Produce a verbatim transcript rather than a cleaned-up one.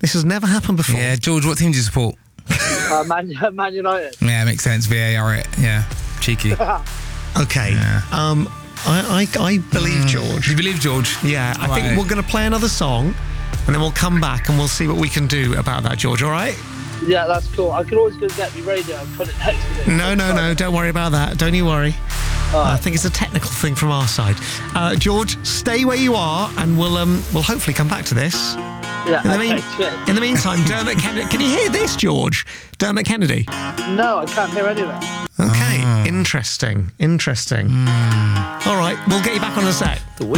This has never happened before. Yeah, George, what team do you support? Uh, Man, Man United. Yeah, makes sense. V A R it. Yeah, cheeky. Okay. Yeah. Um, I, I, I believe George. You believe George? Yeah, I Right. think we're going to play another song, and then we'll come back and we'll see what we can do about that, George. All right? Yeah, that's cool. I can always go get me radio and put it next to me. No, no, no. Don't worry about that. Don't you worry. I think it's a technical thing from our side. Uh, George, stay where you are, and we'll um, we'll hopefully come back to this. Yeah, In the, okay, mean, cheers. in the meantime, Dermot Kennedy. Can you hear this, George? Dermot Kennedy. No, I can't hear anything. Okay, interesting, interesting. All right, we'll get you back on the set.